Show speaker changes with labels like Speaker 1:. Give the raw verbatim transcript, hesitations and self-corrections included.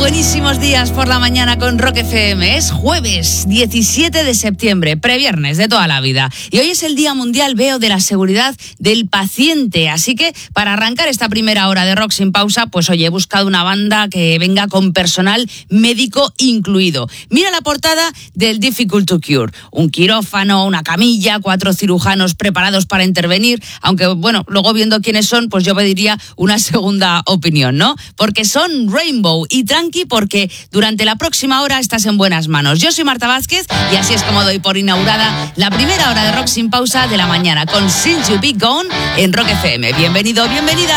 Speaker 1: Buenísimos días por la mañana con Rock F M. Es jueves diecisiete de septiembre, previernes de toda la vida. Y hoy es el Día Mundial, veo, de la seguridad del paciente. Así que para arrancar esta primera hora de Rock sin pausa, pues oye, he buscado una banda que venga con personal médico incluido. Mira la portada del Difficult to Cure. Un quirófano, una camilla, cuatro cirujanos preparados para intervenir. Aunque, bueno, luego viendo quiénes son, pues yo pediría una segunda opinión, ¿no? Porque son Rainbow. Y tranqui, porque durante la próxima hora estás en buenas manos. Yo soy Marta Vázquez y así es como doy por inaugurada la primera hora de Rock sin pausa de la mañana con Since You Be Gone en Rock F M. Bienvenido, bienvenida.